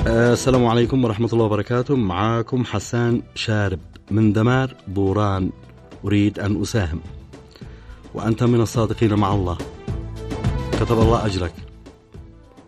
السلام عليكم ورحمة الله وبركاته. معاكم حسان شارب من دمار بوران. أريد أن أساهم وأنت من الصادقين مع الله، كتب الله أجرك.